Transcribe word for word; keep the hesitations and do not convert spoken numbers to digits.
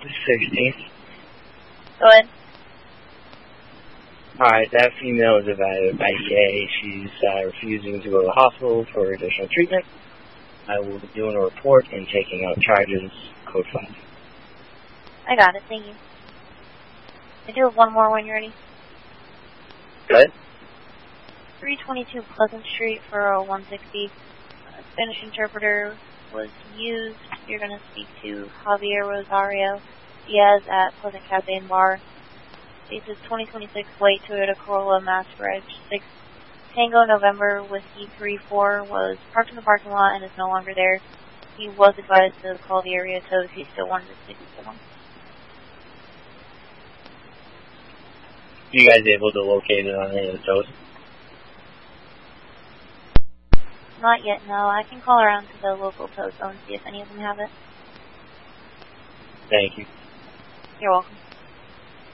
sixteenth. Go ahead. Alright, that female is evaluated by E A. She's uh, refusing to go to the hospital for additional treatment. I will be doing a report and taking out charges, code five. I got it, thank you. I do have one more when you're ready. Go ahead. three twenty-two Pleasant Street for one sixty. Uh, Spanish interpreter was used. You're going to speak to Javier Rosario Diaz at Pleasant Cafe and Bar. Faces twenty twenty-six white Toyota Corolla Mass Reg six Tango November Whiskey three four was parked in the parking lot and is no longer there. He was advised to call the area tow if he still wanted to speak to someone. You guys able to locate it on any of the tows? Not yet, no. I can call around to the local tow zone and see if any of them have it. Thank you. You're welcome.